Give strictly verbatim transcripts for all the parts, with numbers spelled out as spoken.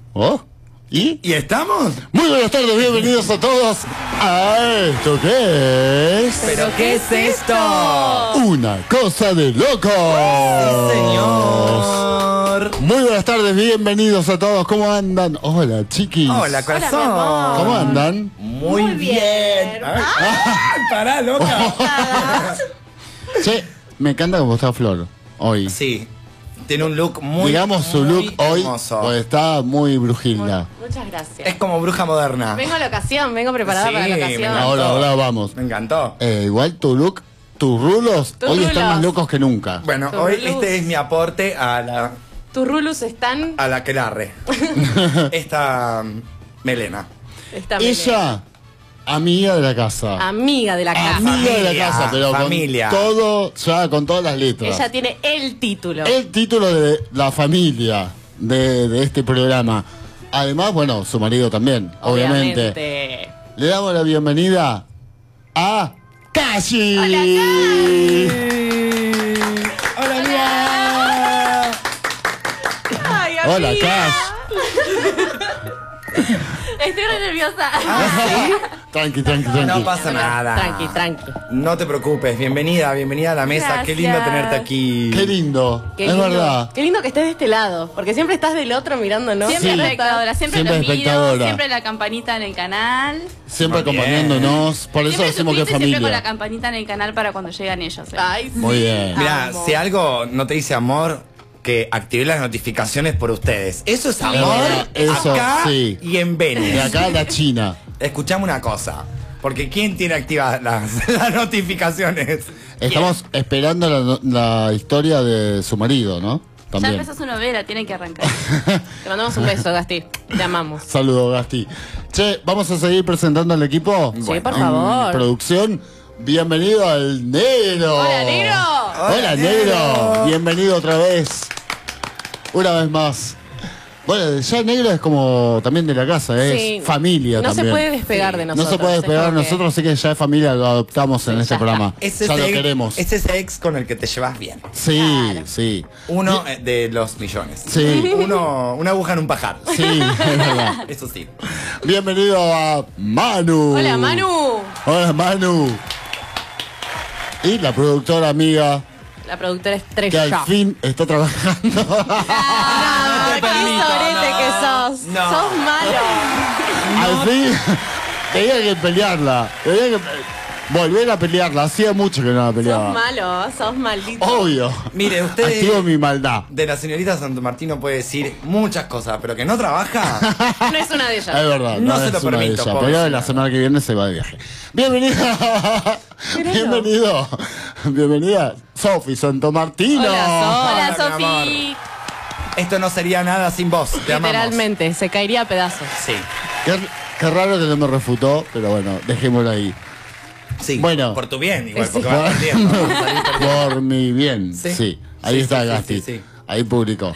¿Oh? ¿Y? ¿Y estamos? Muy buenas tardes, bienvenidos a todos a esto que es... ¿Pero qué es esto? Una cosa de locos. Sí, señor. Muy buenas tardes, bienvenidos a todos. ¿Cómo andan? Hola, chiquis. Hola, corazón. Hola, mi amor. ¿Cómo andan? Muy, Muy bien. bien. Ay, ay, pará, loca. Che, me encanta cómo está Flor hoy. Sí, tiene un look muy Digamos su muy look hoy, hermoso. pues está muy brujilda. Muchas gracias. Es como bruja moderna. Vengo a la ocasión, vengo preparada Sí, para la me ocasión. encantó. Ahora, ahora vamos. Me encantó. Eh, igual tu look, tus rulos, Tus hoy están rulos. más locos que nunca. Bueno, Tu hoy luz. este es mi aporte a la Tus rulus están... a la aquelarre. Esta um, melena. están bien. Ella, amiga de la casa. Amiga de la casa. Amiga de la Familia, casa, pero familia. con todo, ya con todas las letras. Ella tiene el título. El título de la familia de, de este programa. Además, bueno, su marido también, obviamente. Obviamente. Le damos la bienvenida a Kashi. Hola, Hola, amiga. Ay, Hola, amiga. Cash. Estoy re nerviosa. Tranqui, tranqui, tranqui. No pasa nada. Tranqui, tranqui. No te preocupes. Bienvenida, bienvenida a la mesa. Qué lindo Gracias. tenerte aquí. Qué lindo, Qué es lindo, verdad. Qué lindo que estés de este lado, porque siempre estás del otro mirándonos. Siempre Sí. espectadora, siempre, Siempre los miro, espectadora. siempre la campanita en el canal. Siempre Muy bien. acompañándonos, por eso Siempre decimos que es suscrito y siempre con la familia. campanita en el canal para cuando llegan ellos. ¿eh? Ay, sí. Muy bien. Mira, Amo. si algo no te dice amor, que activé las notificaciones por ustedes. Eso es amor. verdad, eso, acá sí. y en De Venice. acá a la China. Escuchame una cosa. Porque ¿quién tiene activadas las, las notificaciones? Estamos esperando la, la historia de su marido, ¿no? Ya También. empezó su novela, tiene que arrancar. Te mandamos un beso, Gasti. Te amamos. Saludos, Gasti. Che, vamos a seguir presentando al equipo. Sí, por En favor. producción. Bienvenido al Negro. Hola, Negro. Hola, Hola, Negro. Negro. Bienvenido otra vez. Una vez más. Bueno, ya Negro es como también de la casa, es Sí. familia No también. se puede despegar de No nosotros. se puede es despegar de como que- nosotros, así que ya es familia, lo adoptamos en Sí, este ya programa. Es Ya ese lo ex- queremos. Es ese ex con el que te llevas bien. Sí, Claro. sí. Uno eh, de los millones. Sí. Uno, una aguja en un pajar. Sí, es verdad. Eso sí. Bienvenido a Manu. Hola, Manu. Hola, Manu. Y la productora amiga La productora que estrella. al fin está trabajando. Ah, te qué permito, sorete no, que sos. no. Sos malo. Al fin tenía que pelearla. Tenía que pe- volver a pelearla. Hacía mucho que no la Sos peleaba. malo. Sos maldito. Obvio. Mire, usted Activo mi maldad. de la señorita Santo Martino puede decir muchas cosas, pero que no trabaja. No es una de ellas. Es verdad, No no, se es lo una de permito, ellas, pobre pero señora. la semana que viene se va de viaje. Bienvenida. Míralo. Bienvenido. Bienvenida, Sofi Santo Martino. Hola, Sof. Hola, Hola, mi Sofi. Esto no sería nada sin vos. Te amamos. Literalmente, se caería a pedazos. Sí. Qué, qué raro que no me refutó, pero bueno, dejémoslo ahí. Sí. Bueno. Por tu bien, igual, Sí. porque vas perdiendo. ¿no? Salís perdiendo. Por mi bien, sí. Sí. Ahí Sí, está sí, sí, Gasti. sí, sí. Ahí publicó.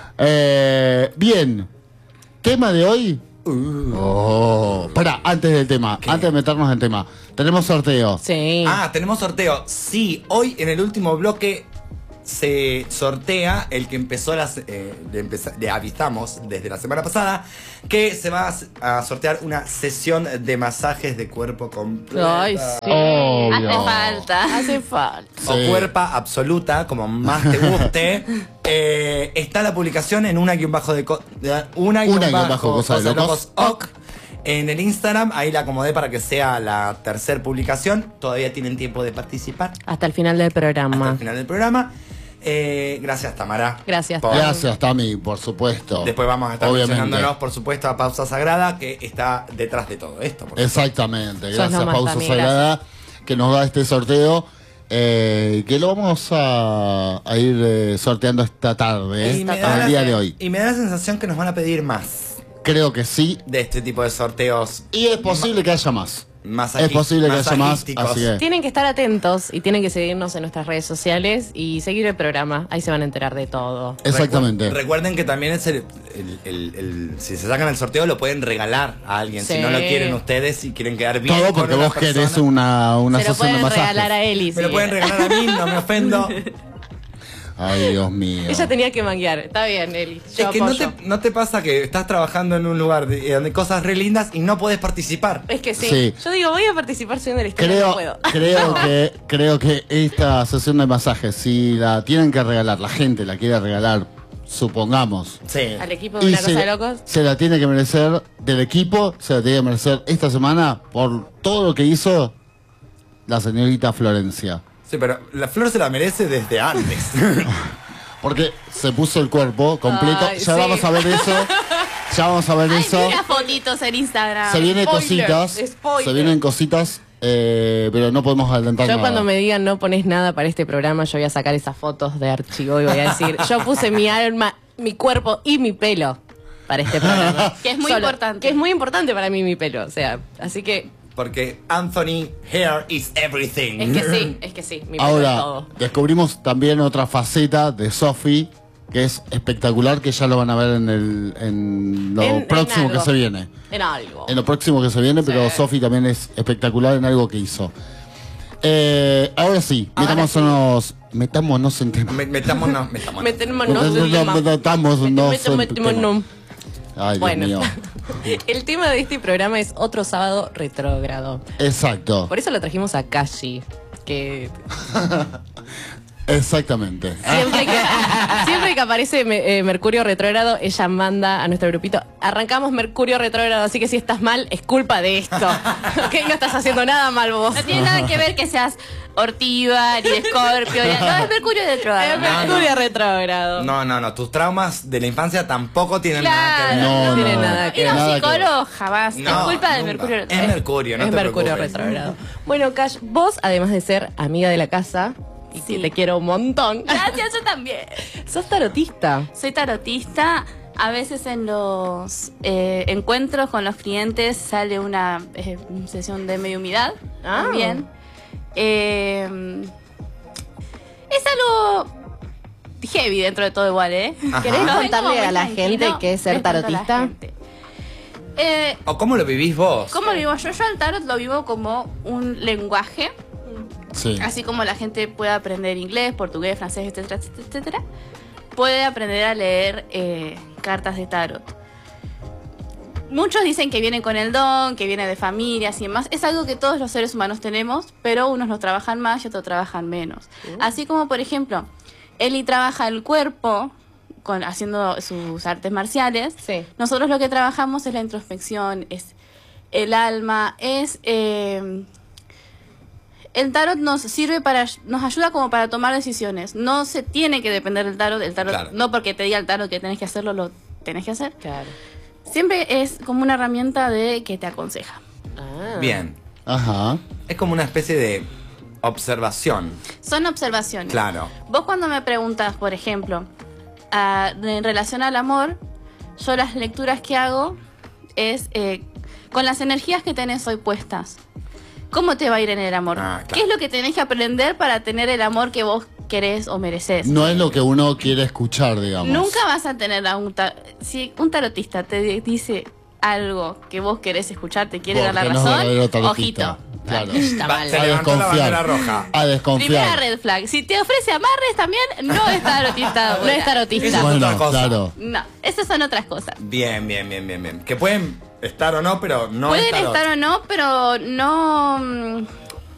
Eh, bien. Tema de hoy. Uh. Oh. Pará, antes del tema, antes de meternos en el tema. Tenemos sorteo. Sí. Ah, tenemos sorteo. Sí, hoy en el último bloque se sortea el que empezó las. Eh, le, empeza- le avisamos desde la semana pasada que se va a, a sortear una sesión de masajes de cuerpo completo. Ay, sí. Obvio. Hace falta. Hace falta. O Sí. cuerpa absoluta, como más te guste. Eh, está la publicación en una guión bajo de co- de- una guión Una guión bajo bajo cosa de cosa de locos. locos oc. En el Instagram, ahí la acomodé para que sea la tercer publicación. Todavía tienen tiempo de participar Hasta el final del hasta programa. el final del programa. Eh, gracias, Tamara. Gracias, Por- Gracias, Tami, por supuesto. Después vamos a estar Obviamente. mencionándonos, por supuesto, a Pausa Sagrada, que está detrás de todo esto. por supuesto. Exactamente. Sos Gracias, lo más, Pausa Tami, Sagrada, que nos da este sorteo. Eh, que lo vamos a, a ir eh, sorteando esta tarde, Y eh, me da al la- día de hoy. Y me da la sensación que nos van a pedir más Creo que sí. de este tipo de sorteos. Y es posible que haya más. Masaji- Es posible que haya más. masajísticos. Así que. Tienen que estar atentos y tienen que seguirnos en nuestras redes sociales y seguir el programa. Ahí se van a enterar de todo. Exactamente. Recu- Recuerden que también es el, el- el- el- si se sacan el sorteo lo pueden regalar a alguien. Sí. Si no lo quieren ustedes y quieren quedar bien. Todo con porque una vos querés persona, una, una se lo sesión de pueden masajes. regalar a él y Me lo sí. pueden regalar a mí, no me ofendo. Ay, Dios mío. Ella tenía que manguear. Está bien, Eli. Yo Es que no apoyo. te, no te pasa que estás trabajando en un lugar de- donde hay cosas re lindas y no podés participar. Es que sí. Sí. Yo digo, voy a participar siendo la historia, Creo, no puedo. creo que creo que esta sesión de masajes, si la tienen que regalar, la gente la quiere regalar, supongamos, Sí. Al equipo de y una se, cosa de locos. se la tiene que merecer del equipo, se la tiene que merecer esta semana por todo lo que hizo la señorita Florencia. Sí, pero la flor se la merece desde antes. Porque se puso el cuerpo completo. Ay, ya sí. vamos a ver eso. Ya vamos a ver Ay, eso. mira fotitos en Instagram. Se vienen Spoiler, cositas. spoiler. Se vienen cositas, eh, pero no podemos adelantar Yo nada. cuando me digan no pones nada para este programa, yo voy a sacar esas fotos de archivo y voy a decir, yo puse mi alma, mi cuerpo y mi pelo para este programa. Que es muy Solo- importante. Que es muy importante para mí mi pelo. O sea, así que Porque Anthony, hair is everything. es que sí, es que sí, mi pelo es Ahora, todo. descubrimos también otra faceta de Sophie, que es espectacular, que ya lo van a ver en, el, en lo En- en próximo que algo. se viene. En algo. En lo próximo que se viene, pero Sí. Sophie también es espectacular en algo que hizo. Eh, ahora sí, Ahora metámonos, metámonos en tema. Me- Metámonos, metámonos. Metémonos Metámonos, en tema. metámonos, no Mete- sé, metémonos. Ay, Dios Bueno. mío. El tema de este programa es otro sábado retrógrado. Exacto, Por eso lo trajimos a Kashi, que exactamente. siempre que, siempre que aparece me- eh, Mercurio retrógrado, ella manda a nuestro grupito, arrancamos Mercurio retrógrado, así que si estás mal, es culpa de esto. Ok, no estás haciendo nada mal vos. No tiene nada que ver que seas Ortiva, ni de Escorpio, ni- no, es Mercurio de Es Troya. Mercurio retrógrado. No, no, no. Tus traumas de la infancia tampoco tienen Claro. nada que ver. No, no tiene no. nada que Ir a Nada un que ver. psicólogo jamás. No, es culpa de nunca. Mercurio Es retrógrado. Mercurio, no es te Mercurio preocupes. retrógrado. Bueno, Cash, vos, además de ser amiga de la casa, y Sí. que te quiero un montón, Gracias, yo también. sos tarotista. Soy tarotista. A veces en los eh, encuentros con los clientes sale una eh, sesión de mediumidad. Ah. También. Eh, es algo heavy dentro de todo igual, ¿eh? Ajá. ¿Querés No, Lo ven contarle como muy a la tranquilo, gente qué es ser les cuento a la tarotista? gente. Eh, ¿O cómo lo vivís vos? ¿Cómo lo vivo yo? Yo al tarot lo vivo como un lenguaje. Sí. Así como la gente puede aprender inglés, portugués, francés, etcétera, etcétera, etcétera, puede aprender a leer eh, cartas de tarot. Muchos dicen que viene con el don, que viene de familias y demás. Es algo que todos los seres humanos tenemos, pero unos lo trabajan más y otros trabajan menos. Así como, por ejemplo, Eli trabaja el cuerpo con, haciendo sus artes marciales. Sí. Nosotros lo que trabajamos es la introspección, es el alma, es... eh, el tarot nos sirve para, nos ayuda como para tomar decisiones. No se tiene que depender del tarot. El tarot, Claro. no porque te diga el tarot que tenés que hacerlo, lo tenés que hacer. Claro. Siempre es como una herramienta de que te aconseja. Ah. Bien. Ajá. Es como una especie de observación. Son observaciones. Claro. Vos cuando me preguntas, por ejemplo, a- en relación al amor, yo las lecturas que hago es eh, con las energías que tenés hoy puestas. ¿Cómo te va a ir en el amor? Ah, claro. ¿Qué es lo que tenés que aprender para tener el amor que vos querés o mereces? No es lo que uno quiere escuchar, digamos. Nunca vas a tener a un ta- si un tarotista te di- dice algo que vos querés escuchar, te quiere dar la Porque no es verdadero razón, tarotista. ojito. Claro. Está Va- mal. se A levantó la desconfiar. bandera roja. A desconfiar. Primera red flag. Si te ofrece amarres también, no es tarotista. No es tarotista. Eso es Bueno, otra cosa. claro. No, esas son otras cosas. Bien, bien, bien, bien, bien. Que pueden estar o no, pero no es Pueden tarot. estar o no, pero no... mm,